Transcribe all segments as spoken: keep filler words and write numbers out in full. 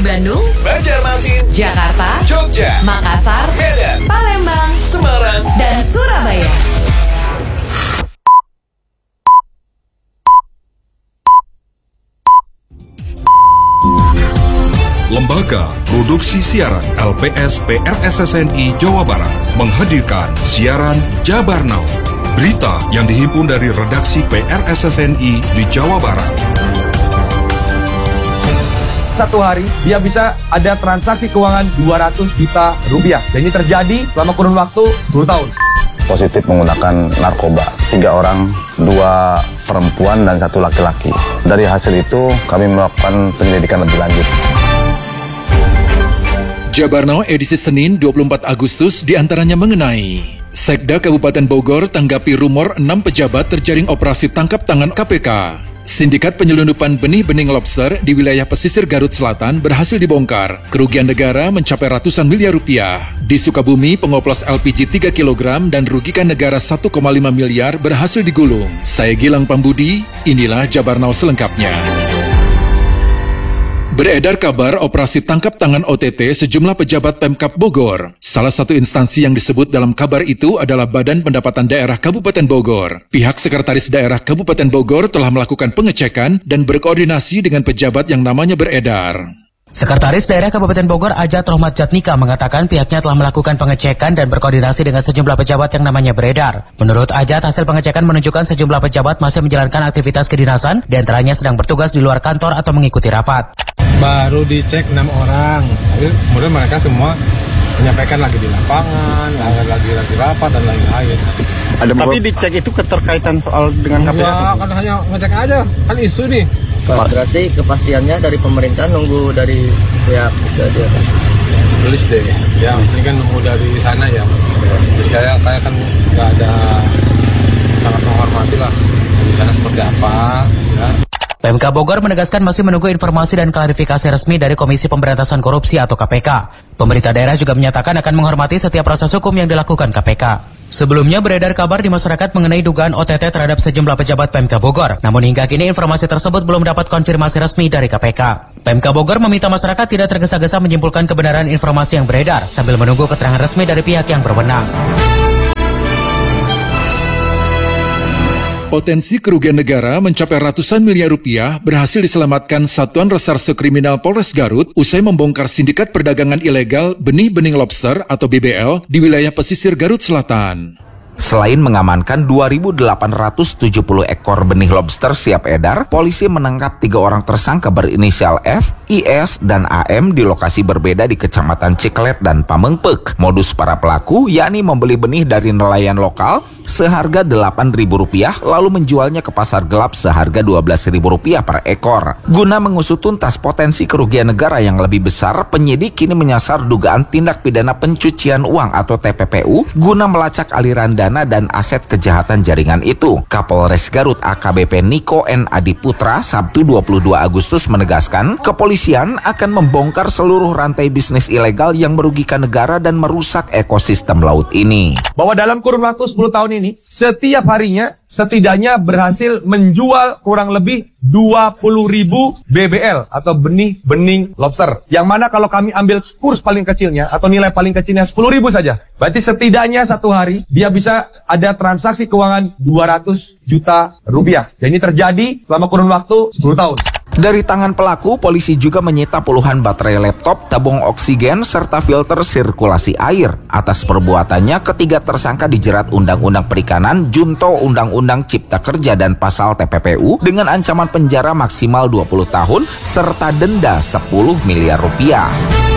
Bandung, Banjarmasin, Jakarta, Jogja, Makassar, Medan, Palembang, Semarang, dan Surabaya. Lembaga Produksi Siaran L P S P R S S N I Jawa Barat menghadirkan siaran Jabar Now. Berita yang dihimpun dari redaksi P R S S N I di Jawa Barat. Satu hari dia bisa ada transaksi keuangan dua ratus juta rupiah. Dan ini terjadi selama kurun waktu sepuluh tahun. Positif menggunakan narkoba. Tiga orang, dua perempuan dan satu laki-laki. Dari hasil itu kami melakukan penyelidikan lebih lanjut. Jabar Now edisi Senin dua puluh empat Agustus diantaranya mengenai Sekda Kabupaten Bogor tanggapi rumor enam pejabat terjaring operasi tangkap tangan K P K. Sindikat penyelundupan benih-bening lobster di wilayah pesisir Garut Selatan berhasil dibongkar. Kerugian negara mencapai ratusan miliar rupiah. Di Sukabumi, pengoplos L P G tiga kilogram dan rugikan negara satu koma lima miliar berhasil digulung. Saya Gilang Pambudi, inilah Jabar Now selengkapnya. Beredar kabar operasi tangkap tangan O T T sejumlah pejabat Pemkab Bogor. Salah satu instansi yang disebut dalam kabar itu adalah Badan Pendapatan Daerah Kabupaten Bogor. Pihak Sekretaris Daerah Kabupaten Bogor telah melakukan pengecekan dan berkoordinasi dengan pejabat yang namanya beredar. Sekretaris Daerah Kabupaten Bogor Ajat Rohmat Jatnika mengatakan pihaknya telah melakukan pengecekan dan berkoordinasi dengan sejumlah pejabat yang namanya beredar. Menurut Ajat, hasil pengecekan menunjukkan sejumlah pejabat masih menjalankan aktivitas kedinasan, diantaranya sedang bertugas di luar kantor atau mengikuti rapat. Baru dicek enam orang, tapi kemudian mereka semua menyampaikan lagi di lapangan, lagi lagi rapat dan lain-lain. Ada tapi dicek itu keterkaitan soal dengan K P K? Ya, kan hanya ngecek aja, kan isu nih. Berarti kepastiannya dari pemerintah nunggu dari pihak dia kan? Tulis deh, ya ini kan nunggu dari sana ya. Jadi kayak kayak kan nggak ada, sangat menghormati lah di sana seperti apa. Ya. Pemkab Bogor menegaskan masih menunggu informasi dan klarifikasi resmi dari Komisi Pemberantasan Korupsi atau K P K. Pemerintah daerah juga menyatakan akan menghormati setiap proses hukum yang dilakukan K P K. Sebelumnya beredar kabar di masyarakat mengenai dugaan O T T terhadap sejumlah pejabat Pemkab Bogor. Namun hingga kini informasi tersebut belum dapat konfirmasi resmi dari K P K. Pemkab Bogor meminta masyarakat tidak tergesa-gesa menyimpulkan kebenaran informasi yang beredar sambil menunggu keterangan resmi dari pihak yang berwenang. Potensi kerugian negara mencapai ratusan miliar rupiah berhasil diselamatkan Satuan Reserse Kriminal Polres Garut usai membongkar sindikat perdagangan ilegal benih-bening lobster atau B B L di wilayah pesisir Garut Selatan. Selain mengamankan dua ribu delapan ratus tujuh puluh ekor benih lobster siap edar, polisi menangkap tiga orang tersangka berinisial F, I S, dan A M di lokasi berbeda di Kecamatan Ciklet dan Pamengpek. Modus para pelaku yakni membeli benih dari nelayan lokal seharga delapan ribu rupiah lalu menjualnya ke pasar gelap seharga dua belas ribu rupiah per ekor. Guna mengusut tuntas potensi kerugian negara yang lebih besar, penyidik kini menyasar dugaan tindak pidana pencucian uang atau T P P U guna melacak aliran dana dana dan aset kejahatan jaringan itu. Kapolres Garut A K B P Niko N Adiputra Sabtu dua puluh dua Agustus menegaskan kepolisian akan membongkar seluruh rantai bisnis ilegal yang merugikan negara dan merusak ekosistem laut ini. Bahwa dalam kurun waktu sepuluh tahun ini, setiap harinya setidaknya berhasil menjual kurang lebih dua puluh ribu B B L atau benih-bening lobster. Yang mana kalau kami ambil kurs paling kecilnya atau nilai paling kecilnya sepuluh ribu saja. Berarti setidaknya satu hari dia bisa ada transaksi keuangan dua ratus juta rupiah. Dan ini terjadi selama kurun waktu sepuluh tahun. Dari tangan pelaku, polisi juga menyita puluhan baterai laptop, tabung oksigen, serta filter sirkulasi air. Atas perbuatannya, ketiga tersangka dijerat Undang-Undang Perikanan, Junto Undang-Undang Cipta Kerja dan Pasal T P P U dengan ancaman penjara maksimal dua puluh tahun serta denda sepuluh miliar rupiah.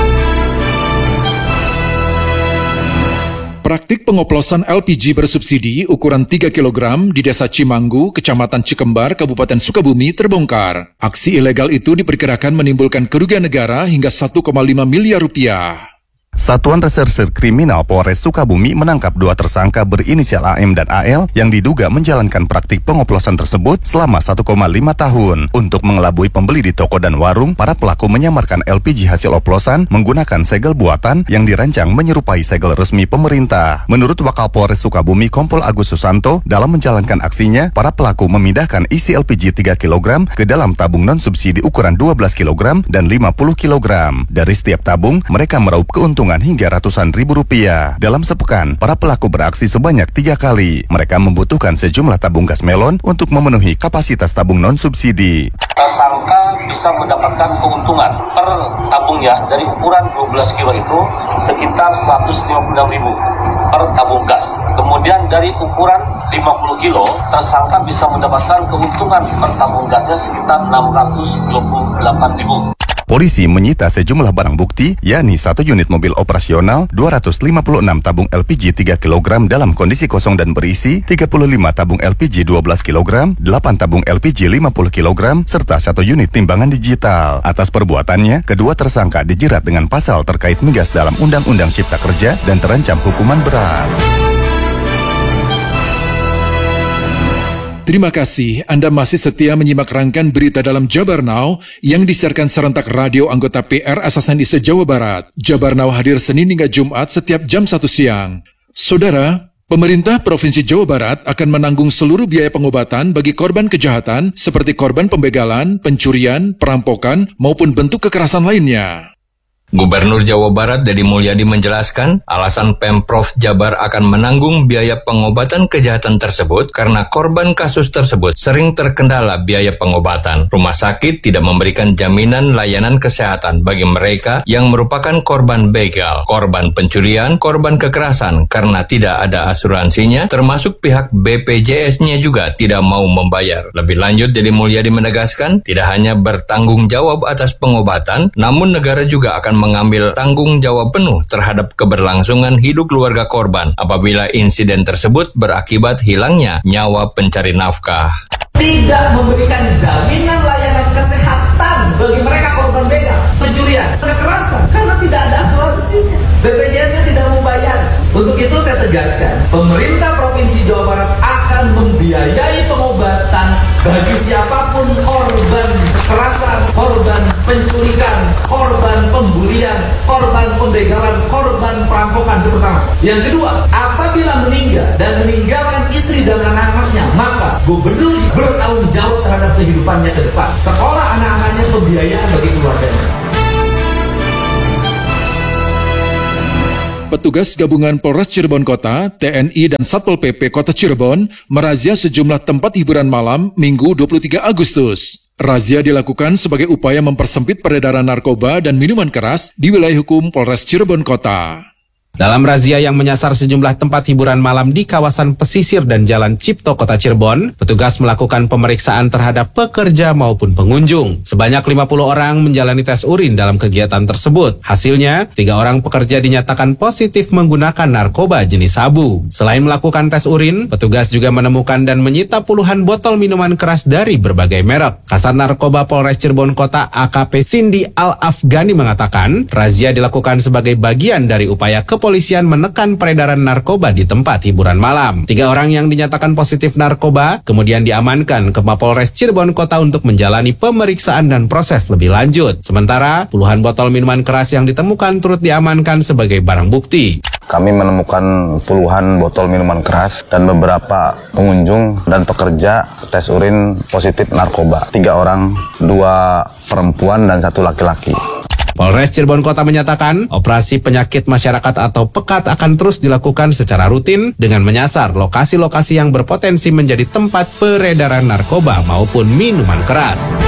Praktik pengoplosan L P G bersubsidi ukuran tiga kilogram di Desa Cimanggu, Kecamatan Cikembar, Kabupaten Sukabumi terbongkar. Aksi ilegal itu diperkirakan menimbulkan kerugian negara hingga satu koma lima miliar rupiah. Satuan Reserse Kriminal Polres Sukabumi menangkap dua tersangka berinisial A M dan A L yang diduga menjalankan praktik pengoplosan tersebut selama satu koma lima tahun. Untuk mengelabui pembeli di toko dan warung, para pelaku menyamarkan L P G hasil oplosan menggunakan segel buatan yang dirancang menyerupai segel resmi pemerintah. Menurut Wakapolres Sukabumi Kompol Agus Susanto, dalam menjalankan aksinya, para pelaku memindahkan isi L P G tiga kilogram ke dalam tabung non-subsidi ukuran dua belas kilogram dan lima puluh kilogram. Dari setiap tabung, mereka meraup keuntungan hingga ratusan ribu rupiah. Dalam sepekan, para pelaku beraksi sebanyak tiga kali. Mereka membutuhkan sejumlah tabung gas melon untuk memenuhi kapasitas tabung non-subsidi. Tersangka bisa mendapatkan keuntungan per tabungnya dari ukuran dua belas kilo itu sekitar seratus lima puluh enam ribu per tabung gas. Kemudian dari ukuran lima puluh kilo, tersangka bisa mendapatkan keuntungan per tabung gasnya sekitar enam ratus dua puluh delapan ribu. Polisi menyita sejumlah barang bukti, yakni satu unit mobil operasional, dua ratus lima puluh enam tabung L P G tiga kilogram dalam kondisi kosong dan berisi, tiga puluh lima tabung L P G dua belas kilogram, delapan tabung L P G lima puluh kilogram, serta satu unit timbangan digital. Atas perbuatannya, kedua tersangka dijerat dengan pasal terkait migas dalam Undang-Undang Cipta Kerja dan terancam hukuman berat. Terima kasih Anda masih setia menyimak rangkaian berita dalam Jabar Now yang disiarkan serentak radio anggota P R S S N I se-Jawa Barat. Jabar Now hadir Senin hingga Jumat setiap jam satu siang. Saudara, pemerintah Provinsi Jawa Barat akan menanggung seluruh biaya pengobatan bagi korban kejahatan seperti korban pembegalan, pencurian, perampokan, maupun bentuk kekerasan lainnya. Gubernur Jawa Barat Deddy Mulyadi menjelaskan alasan Pemprov Jabar akan menanggung biaya pengobatan kejahatan tersebut karena korban kasus tersebut sering terkendala biaya pengobatan. Rumah sakit tidak memberikan jaminan layanan kesehatan bagi mereka yang merupakan korban begal, korban pencurian, korban kekerasan karena tidak ada asuransinya, termasuk pihak B P J S-nya juga tidak mau membayar. Lebih lanjut, Deddy Mulyadi menegaskan tidak hanya bertanggung jawab atas pengobatan, namun negara juga akan mengambil tanggung jawab penuh terhadap keberlangsungan hidup keluarga korban apabila insiden tersebut berakibat hilangnya nyawa pencari nafkah. Tidak memberikan jaminan layanan kesehatan bagi mereka korban begal, pencurian, kekerasan karena tidak ada asuransinya. B P J S-nya tidak membayar. Untuk itu saya tegaskan, pemerintah Provinsi Jawa Barat akan membiayai pengobatan bagi siapapun korban kekerasan, korban penculikan, korban pembulian, korban pembegalan, korban perampokan itu pertama. Yang kedua, apabila meninggal dan meninggalkan istri dan anak-anaknya, maka gubernur bertanggung jawab terhadap kehidupannya ke depan. Sekolah anak-anaknya, pembiayaan bagi keluarganya. Petugas gabungan Polres Cirebon Kota, T N I dan Satpol P P Kota Cirebon merazia sejumlah tempat hiburan malam Minggu dua puluh tiga Agustus. Razia dilakukan sebagai upaya mempersempit peredaran narkoba dan minuman keras di wilayah hukum Polres Cirebon Kota. Dalam razia yang menyasar sejumlah tempat hiburan malam di kawasan pesisir dan Jalan Cipto Kota Cirebon, petugas melakukan pemeriksaan terhadap pekerja maupun pengunjung. Sebanyak lima puluh orang menjalani tes urin dalam kegiatan tersebut. Hasilnya, tiga orang pekerja dinyatakan positif menggunakan narkoba jenis sabu. Selain melakukan tes urin, petugas juga menemukan dan menyita puluhan botol minuman keras dari berbagai merek. Kasat Narkoba Polres Cirebon Kota A K P Cindy Al-Afghani mengatakan, razia dilakukan sebagai bagian dari upaya kepolisian Kepolisian menekan peredaran narkoba di tempat hiburan malam. Tiga orang yang dinyatakan positif narkoba kemudian diamankan ke Mapolres Cirebon Kota untuk menjalani pemeriksaan dan proses lebih lanjut. Sementara puluhan botol minuman keras yang ditemukan turut diamankan sebagai barang bukti. Kami menemukan puluhan botol minuman keras dan beberapa pengunjung dan pekerja tes urin positif narkoba. Tiga orang, dua perempuan dan satu laki-laki. Polres Cirebon Kota menyatakan operasi penyakit masyarakat atau pekat akan terus dilakukan secara rutin dengan menyasar lokasi-lokasi yang berpotensi menjadi tempat peredaran narkoba maupun minuman keras.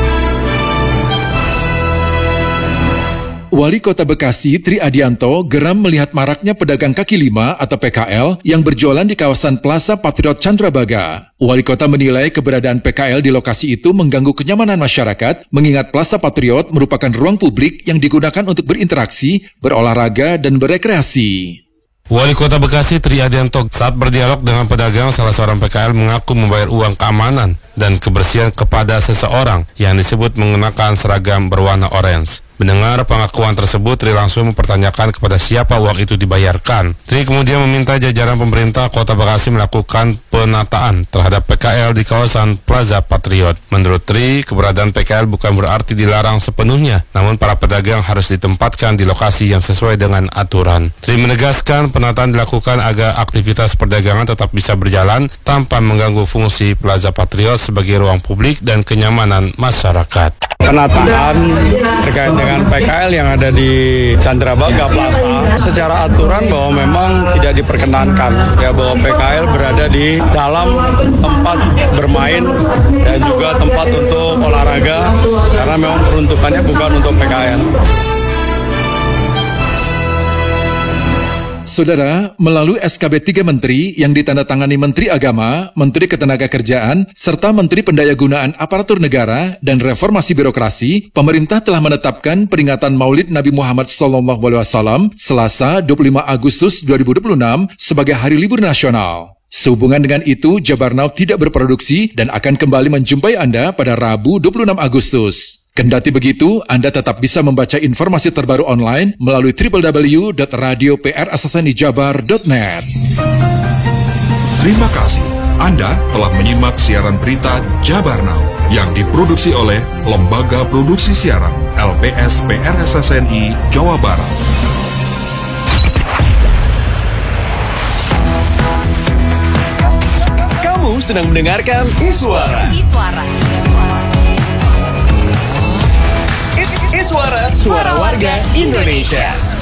Wali Kota Bekasi Tri Adianto geram melihat maraknya pedagang kaki lima atau P K L yang berjualan di kawasan Plaza Patriot Candrabaga. Wali Kota menilai keberadaan P K L di lokasi itu mengganggu kenyamanan masyarakat, mengingat Plaza Patriot merupakan ruang publik yang digunakan untuk berinteraksi, berolahraga, dan berekreasi. Wali Kota Bekasi Tri Adianto saat berdialog dengan pedagang salah seorang P K L mengaku membayar uang keamanan dan kebersihan kepada seseorang yang disebut mengenakan seragam berwarna orange. Mendengar pengakuan tersebut, Tri langsung mempertanyakan kepada siapa uang itu dibayarkan. Tri kemudian meminta jajaran pemerintah Kota Bekasi melakukan penataan terhadap P K L di kawasan Plaza Patriot. Menurut Tri, keberadaan P K L bukan berarti dilarang sepenuhnya, namun para pedagang harus ditempatkan di lokasi yang sesuai dengan aturan. Tri menegaskan penataan dilakukan agar aktivitas perdagangan tetap bisa berjalan tanpa mengganggu fungsi Plaza Patriot sebagai ruang publik dan kenyamanan masyarakat. Penataan terkait dengan P K L yang ada di Candrabaga Plaza secara aturan bahwa memang tidak diperkenankan ya, bahwa P K L berada di dalam tempat bermain dan juga tempat untuk olahraga karena memang peruntukannya bukan untuk P K L. Saudara, melalui S K B tiga Menteri yang ditandatangani Menteri Agama, Menteri Ketenagakerjaan, serta Menteri Pendayagunaan Aparatur Negara dan Reformasi Birokrasi, pemerintah telah menetapkan peringatan Maulid Nabi Muhammad shallallahu alaihi wasallam Selasa dua puluh lima Agustus dua ribu dua puluh enam sebagai hari libur nasional. Sehubungan dengan itu, Jabarnau tidak berproduksi dan akan kembali menjumpai Anda pada Rabu dua puluh enam Agustus. Kendati begitu, Anda tetap bisa membaca informasi terbaru online melalui w w w dot radio p r s s n i jabar dot net. Terima kasih. Anda telah menyimak siaran berita Jabar Now yang diproduksi oleh Lembaga Produksi Siaran L P S P R S S N I Jawa Barat. Kamu sedang mendengarkan Iswara. Iswara. Iswara, suara warga Indonesia.